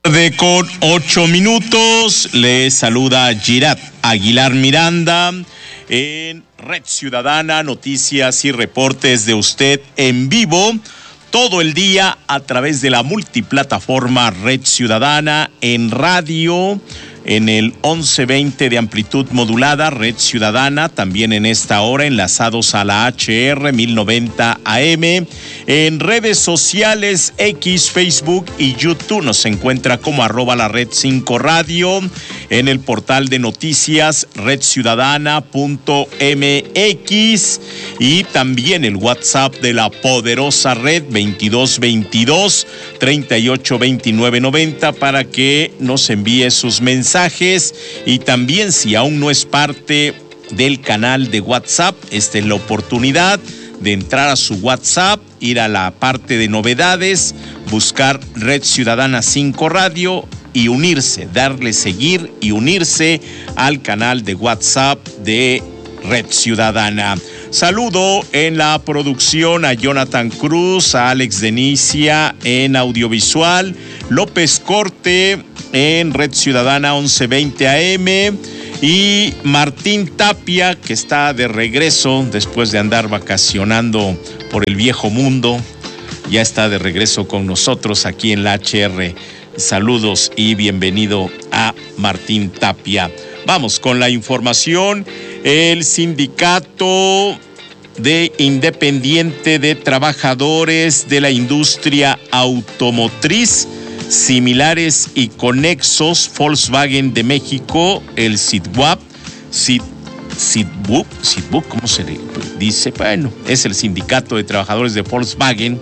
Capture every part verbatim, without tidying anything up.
De con ocho minutos, le saluda Girat Aguilar Miranda en Red Ciudadana, noticias y reportes de usted en vivo todo el día a través de la multiplataforma Red Ciudadana en radio, en el once veinte de amplitud modulada, Red Ciudadana, también en esta hora enlazados a la H R mil noventa A M, en redes sociales X, Facebook y YouTube nos encuentra como arroba la Red cinco Radio, en el portal de noticias red ciudadana punto m x y también el WhatsApp de la poderosa red veintidós veintidós treinta y ocho veintinueve noventa para que nos envíe sus mensajes. Y también, si aún no es parte del canal de WhatsApp, esta es la oportunidad de entrar a su WhatsApp, ir a la parte de novedades, buscar Red Ciudadana cinco Radio y unirse, darle seguir y unirse al canal de WhatsApp de Red Ciudadana. Saludo en la producción a Jonathan Cruz, a Alex Denicia en audiovisual, López Corte en Red Ciudadana once veinte A M y Martín Tapia, que está de regreso después de andar vacacionando por el viejo mundo, ya está de regreso con nosotros aquí en la H R. Saludos y bienvenido a Martín Tapia. Vamos con la información. El sindicato de Independiente de Trabajadores de la Industria Automotriz, similares y conexos, Volkswagen de México, el SITWAP, SIT, SITWUP, SITWUP, ¿cómo se le dice? Bueno, es el Sindicato de Trabajadores de Volkswagen,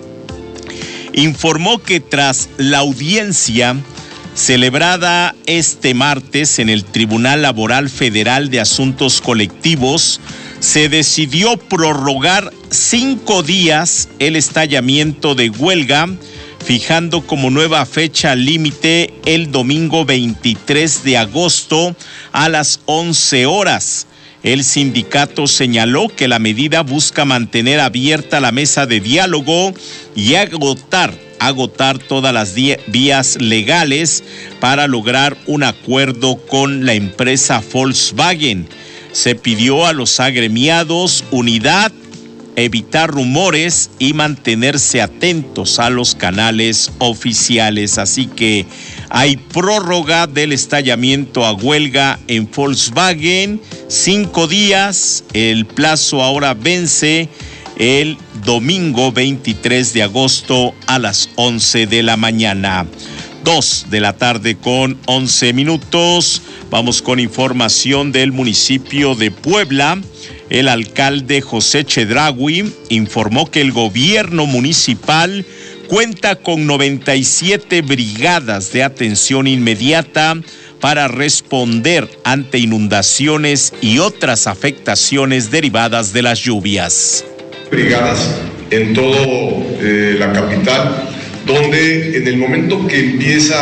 informó que tras la audiencia celebrada este martes en el Tribunal Laboral Federal de Asuntos Colectivos, se decidió prorrogar cinco días el estallamiento de huelga, fijando como nueva fecha límite el domingo veintitrés de agosto a las once horas. El sindicato señaló que la medida busca mantener abierta la mesa de diálogo y agotar agotar todas las vías legales para lograr un acuerdo con la empresa Volkswagen. Se pidió a los agremiados unidad, evitar rumores y mantenerse atentos a los canales oficiales. Así que hay prórroga del estallamiento a huelga en Volkswagen, cinco días, el plazo ahora vence el domingo veintitrés de agosto a las once de la mañana. Dos de la tarde con once minutos. Vamos con información del municipio de Puebla. El alcalde José Chedraui informó que el gobierno municipal cuenta con noventa y siete brigadas de atención inmediata para responder ante inundaciones y otras afectaciones derivadas de las lluvias. Brigadas en todo eh, la capital, donde en el momento que empieza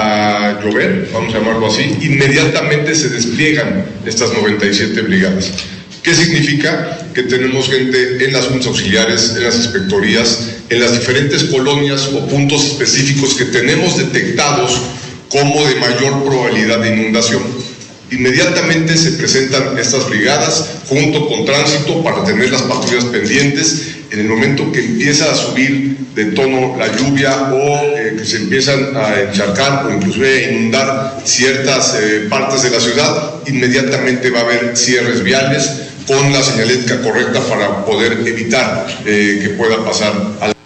a llover, vamos a llamarlo así, inmediatamente se despliegan estas noventa y siete brigadas. ¿Qué significa? Que tenemos gente en las juntas auxiliares, en las inspectorías, en las diferentes colonias o puntos específicos que tenemos detectados como de mayor probabilidad de inundación. Inmediatamente se presentan estas brigadas junto con tránsito para tener las patrullas pendientes. En el momento que empieza a subir de tono la lluvia o eh, que se empiezan a encharcar o inclusive a inundar ciertas eh, partes de la ciudad, inmediatamente va a haber cierres viales con la señalética correcta para poder evitar eh, que pueda pasar a la...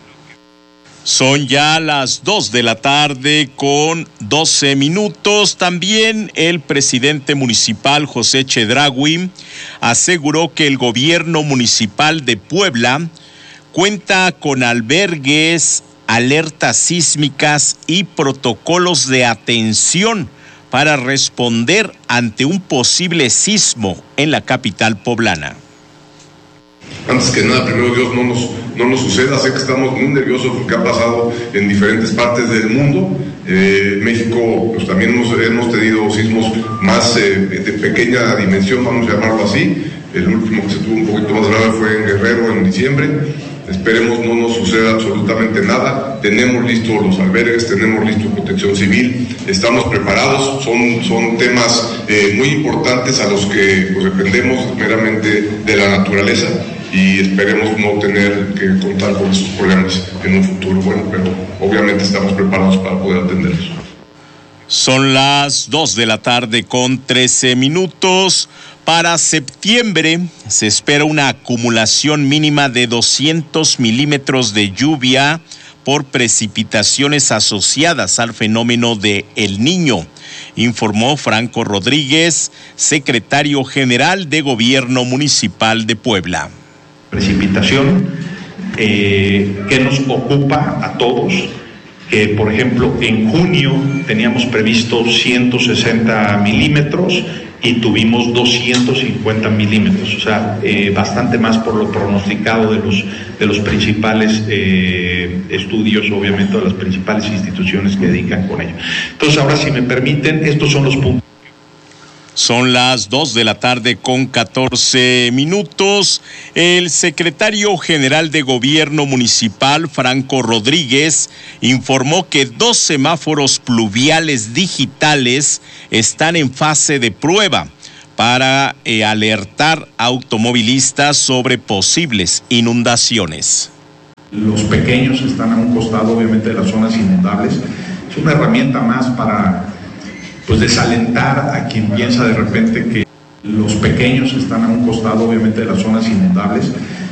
Son ya las dos de la tarde con doce minutos. También el presidente municipal José Chedraui aseguró que el gobierno municipal de Puebla cuenta con albergues, alertas sísmicas y protocolos de atención para responder ante un posible sismo en la capital poblana. Antes que nada, primero Dios, no nos, no nos suceda. Sé que estamos muy nerviosos porque ha pasado en diferentes partes del mundo. Eh, México, pues también hemos, hemos tenido sismos más eh, de pequeña dimensión, vamos a llamarlo así. El último que se tuvo un poquito más grave fue en Guerrero en diciembre. Esperemos no nos suceda absolutamente nada. Tenemos listos los albergues, tenemos listo protección civil, estamos preparados. Son, son temas eh, muy importantes a los que pues, dependemos meramente de la naturaleza y esperemos no tener que contar con esos problemas en un futuro. Bueno, pero obviamente estamos preparados para poder atenderlos. Son las dos de la tarde con trece minutos. Para septiembre se espera una acumulación mínima de doscientos milímetros de lluvia por precipitaciones asociadas al fenómeno de El Niño, informó Franco Rodríguez, secretario general de Gobierno Municipal de Puebla. Precipitación eh, que nos ocupa a todos. Que, por ejemplo, en junio teníamos previsto ciento sesenta milímetros y tuvimos doscientos cincuenta milímetros, o sea, eh, bastante más por lo pronosticado de los, de los principales eh, estudios, obviamente, de las principales instituciones que dedican con ello. Entonces, ahora, si me permiten, estos son los puntos. Son las dos de la tarde con catorce minutos. El secretario general de Gobierno Municipal, Franco Rodríguez, informó que dos semáforos pluviales digitales están en fase de prueba para eh, alertar a automovilistas sobre posibles inundaciones. Los pequeños están a un costado, obviamente, de las zonas inundables. Es una herramienta más para pues desalentar a quien piensa de repente que los pequeños están a un costado, obviamente, de las zonas inundables.